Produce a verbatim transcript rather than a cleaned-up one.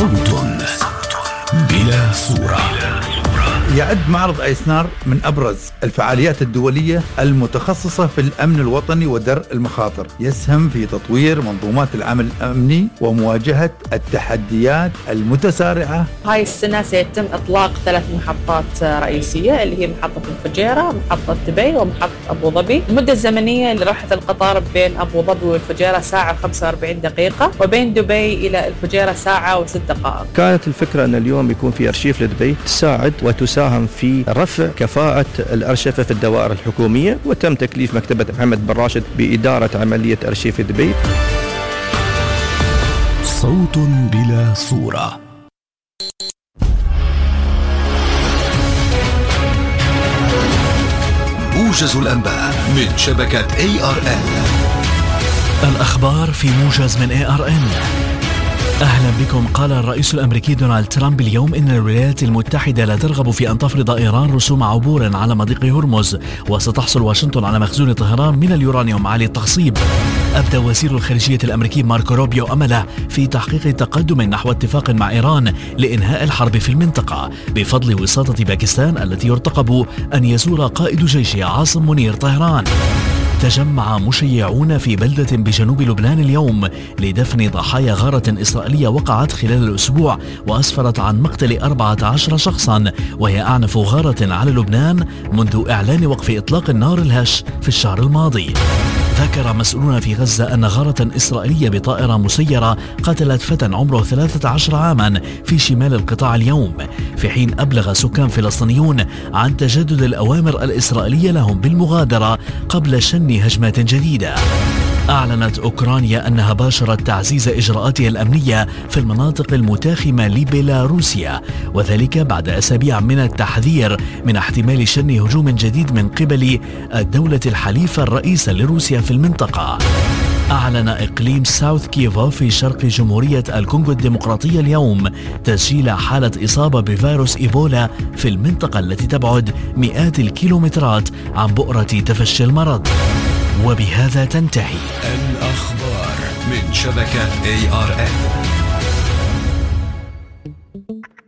صوت بلا صورة. يعد معرض أيسنار من أبرز الفعاليات الدولية المتخصصة في الأمن الوطني ودرء المخاطر، يسهم في تطوير منظومات العمل الأمني ومواجهة التحديات المتسارعة. هاي السنة سيتم إطلاق ثلاث محطات رئيسية اللي هي محطة الفجيرة، محطة دبي، ومحطة أبو ظبي. المدة الزمنية لراحة القطار بين أبو ظبي والفجيرة ساعة وخمسة وأربعين دقيقة، وبين دبي إلى الفجيرة ساعة وست دقائق. كانت الفكرة أن اليوم يكون في أرشيف لدبي تساعد وتساهم في رفع كفاءة الأرشفة في الدوائر الحكومية، وتم تكليف مكتبة محمد بن راشد بإدارة عملية أرشيف دبي. صوت بلا صورة. موجز الأنباء من شبكة إيه آر إن. الأخبار في موجز من إيه آر إن. أهلا بكم. قال الرئيس الأمريكي دونالد ترامب اليوم إن الولايات المتحدة لا ترغب في أن تفرض إيران رسوم عبور على مضيق هرمز، وستحصل واشنطن على مخزون طهران من اليورانيوم عالي التخصيب. أبدى وزير الخارجية الأمريكي ماركو روبيو أمله في تحقيق تقدم نحو اتفاق مع إيران لإنهاء الحرب في المنطقة بفضل وساطة باكستان التي يرتقب أن يزور قائد جيشها عاصم منير طهران. تجمع مشيعون في بلدة بجنوب لبنان اليوم لدفن ضحايا غارة إسرائيلية وقعت خلال الأسبوع وأسفرت عن مقتل أربعة عشر شخصا، وهي أعنف غارة على لبنان منذ إعلان وقف إطلاق النار الهش في الشهر الماضي. ذكر مسؤولون في غزة أن غارة إسرائيلية بطائرة مسيرة قتلت فتى عمره ثلاثة عشر عاما في شمال القطاع اليوم، في حين أبلغ سكان فلسطينيون عن تجدد الأوامر الإسرائيلية لهم بالمغادرة قبل شن هجمات جديدة. أعلنت أوكرانيا أنها باشرت تعزيز إجراءاتها الأمنية في المناطق المتاخمة لبيلاروسيا، وذلك بعد أسابيع من التحذير من احتمال شن هجوم جديد من قبل الدولة الحليفة الرئيسة لروسيا في المنطقة. أعلن إقليم ساوث كيفو في شرق جمهورية الكونغو الديمقراطية اليوم تسجيل حالة إصابة بفيروس إيبولا في المنطقة التي تبعد مئات الكيلومترات عن بؤرة تفشي المرض. وبهذا تنتهي الأخبار من شبكة إيه آر إن.